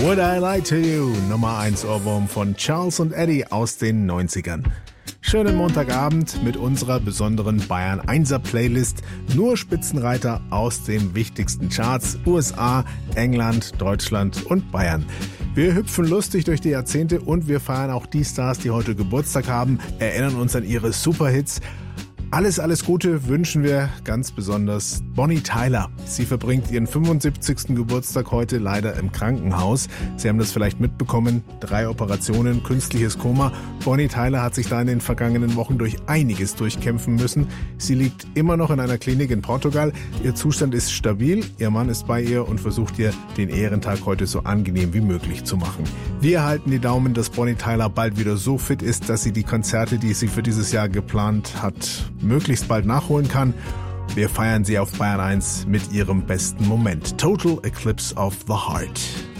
Would I Lie to You, Nummer 1 Ohrwurm von Charles und Eddie aus den 90ern. Schönen Montagabend mit unserer besonderen Bayern 1er Playlist. Nur Spitzenreiter aus den wichtigsten Charts: USA, England, Deutschland und Bayern. Wir hüpfen lustig durch die Jahrzehnte und wir feiern auch die Stars, die heute Geburtstag haben, erinnern uns an ihre Superhits. Alles Gute wünschen wir ganz besonders Bonnie Tyler. Sie verbringt ihren 75. Geburtstag heute leider im Krankenhaus. Sie haben das vielleicht mitbekommen, 3 Operationen, künstliches Koma. Bonnie Tyler hat sich da in den vergangenen Wochen durch einiges durchkämpfen müssen. Sie liegt immer noch in einer Klinik in Portugal. Ihr Zustand ist stabil, ihr Mann ist bei ihr und versucht ihr, den Ehrentag heute so angenehm wie möglich zu machen. Wir halten die Daumen, dass Bonnie Tyler bald wieder so fit ist, dass sie die Konzerte, die sie für dieses Jahr geplant hat, möglichst bald nachholen kann. Wir feiern sie auf Bayern 1 mit ihrem besten Moment. Total Eclipse of the Heart.